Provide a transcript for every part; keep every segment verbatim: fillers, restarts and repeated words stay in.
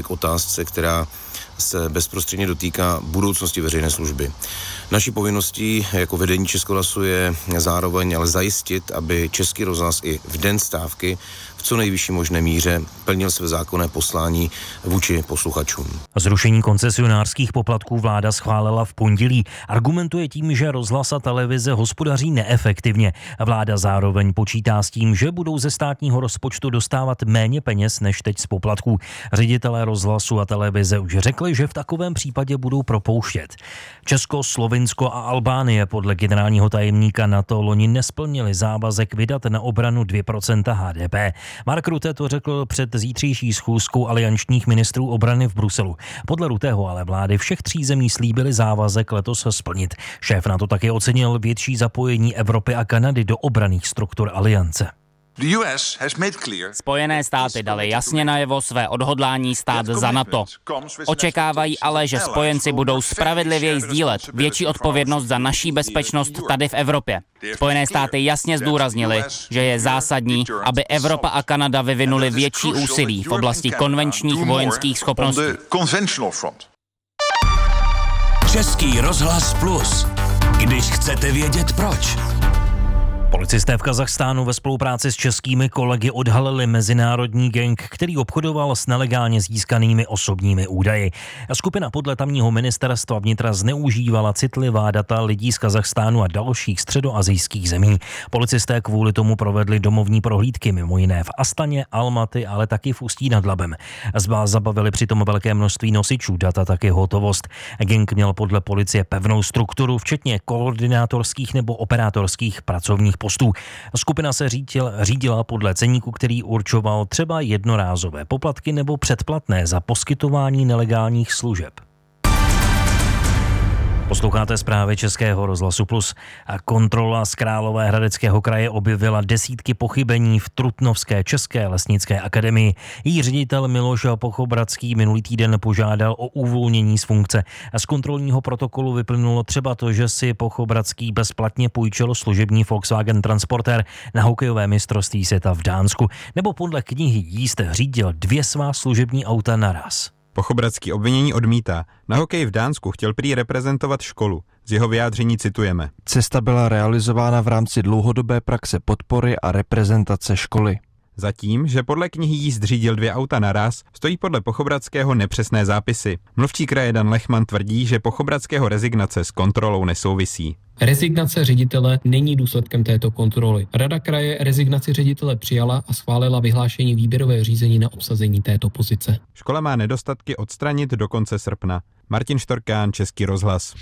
k otázce, která se bezprostředně dotýká budoucnosti veřejné služby. Naší povinností jako vedení Českého rozhlasu je zároveň ale zajistit, aby Český rozhlas i v den stávky v co nejvyšší možné míře plnil své zákonné poslání vůči posluchačům. Zrušení koncesionářských poplatků vláda schválila v pondělí. Argumentuje tím, že rozhlas a televize hospodaří neefektivně. Vláda zároveň počítá s tím, že budou ze státního rozpočtu dostávat méně peněz než teď z poplatků. Ředitelé rozhlasu a televize už řekli, že v takovém případě budou propouštět. Česko, Slovinsko a Albánie podle generálního tajemníka NATO loni nesplnili závazek vydat na obranu dvě procenta H D P. Mark Rutte to řekl před zítřejší schůzkou aliančních ministrů obrany v Bruselu. Podle Rutteho ale vlády všech tří zemí slíbily závazek letos splnit. Šéf NATO také ocenil větší zapojení Evropy a Kanady do obranných struktur aliance. Spojené státy dali jasně najevo své odhodlání stát za NATO. Očekávají ale, že spojenci budou spravedlivěji sdílet větší odpovědnost za naší bezpečnost tady v Evropě. Spojené státy jasně zdůraznili, že je zásadní, aby Evropa a Kanada vyvinuli větší úsilí v oblasti konvenčních vojenských schopností. Český rozhlas Plus. Když chcete vědět proč. Policisté v Kazachstánu ve spolupráci s českými kolegy odhalili mezinárodní gang, který obchodoval s nelegálně získanými osobními údaji. Skupina podle tamního ministerstva vnitra zneužívala citlivá data lidí z Kazachstánu a dalších středoasijských zemí. Policisté kvůli tomu provedli domovní prohlídky mimo jiné v Astaně, Almaty, ale taky v Ústí nad Labem. Zabavili přitom velké množství nosičů dat a taky hotovost. Gang měl podle policie pevnou strukturu, včetně koordinátorských nebo operátorských pracovních postů. Skupina se řídil, řídila podle ceníku, který určoval třeba jednorázové poplatky nebo předplatné za poskytování nelegálních služeb. Posloucháte zprávy Českého rozhlasu Plus. A kontrola z Královéhradeckého kraje objevila desítky pochybení v Trutnovské české lesnické akademii. Její ředitel Miloš Pochobradský minulý týden požádal o uvolnění z funkce. A z kontrolního protokolu vyplynulo třeba to, že si Pochobradský bezplatně půjčil služební Volkswagen Transporter na hokejové mistrovství světa v Dánsku. Nebo podle knihy jízd řídil dvě svá služební auta naraz. Pochobradský obvinění odmítá. Na hokeji v Dánsku chtěl prý reprezentovat školu. Z jeho vyjádření citujeme. Cesta byla realizována v rámci dlouhodobé praxe podpory a reprezentace školy. Zatím, že podle knihy jízd řídil dvě auta naraz, stojí podle Pochobradského nepřesné zápisy. Mluvčí kraje Dan Lechman tvrdí, že Pochobradského rezignace s kontrolou nesouvisí. Rezignace ředitele není důsledkem této kontroly. Rada kraje rezignaci ředitele přijala a schválila vyhlášení výběrového řízení na obsazení této pozice. Škola má nedostatky odstranit do konce srpna. Martin Štorkán, Český rozhlas.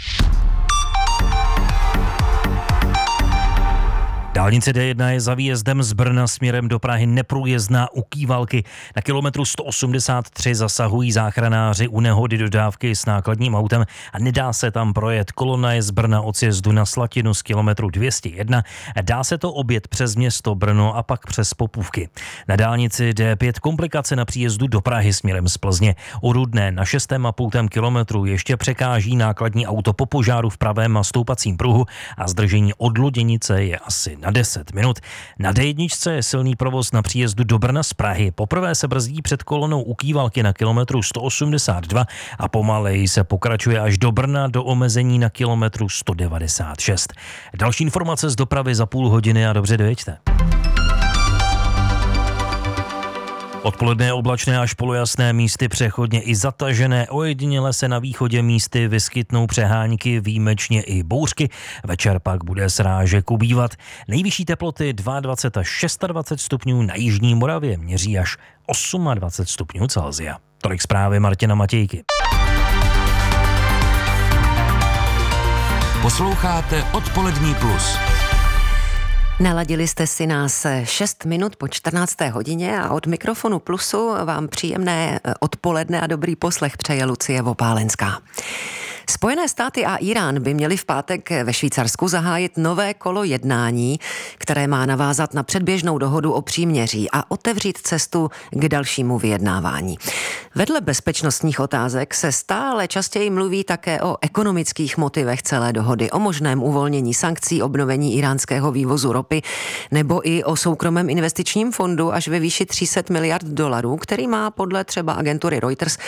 Dálnice D jedna je za výjezdem z Brna směrem do Prahy neprůjezdná u Kývalky. Na kilometru sto osmdesát tři zasahují záchranáři u nehody dodávky s nákladním autem a nedá se tam projet. Kolona je z Brna od sjezdu na Slatinu z kilometru dvě stě jedna. Dá se to objet přes město Brno a pak přes Popůvky. Na dálnici D pět komplikace na příjezdu do Prahy směrem z Plzně. U Rudné na šestém a půl kilometru ještě překáží nákladní auto po požáru v pravém a stoupacím pruhu a zdržení od Loděnice je asi na deset minut. Na D jedna je silný provoz na příjezdu do Brna z Prahy. Poprvé se brzdí před kolonou u Kývalky na kilometru sto osmdesát dva a pomaleji se pokračuje až do Brna do omezení na kilometru sto devadesát šest. Další informace z dopravy za půl hodiny a dobře dojeďte. Odpoledne oblačné až polojasné, místy přechodně i zatažené, ojediněle se na východě místy vyskytnou přehánky, výjimečně i bouřky. Večer pak bude srážek ubývat. Nejvyšší teploty dvacet dva až dvacet šest stupňů, na jižní Moravě měří až dvacet osm stupňů Celsia. Tolik zprávy Martina Matějky. Posloucháte Odpolední plus. Naladili jste si nás šest minut po čtrnácté hodině a od mikrofonu Plusu vám příjemné odpoledne a dobrý poslech přeje Lucie Vopálenská. Spojené státy a Irán by měli v pátek ve Švýcarsku zahájit nové kolo jednání, které má navázat na předběžnou dohodu o příměří a otevřít cestu k dalšímu vyjednávání. Vedle bezpečnostních otázek se stále častěji mluví také o ekonomických motivech celé dohody, o možném uvolnění sankcí, obnovení iránského vývozu ropy nebo i o soukromém investičním fondu až ve výši tři sta miliard dolarů, který má podle třeba agentury Reuters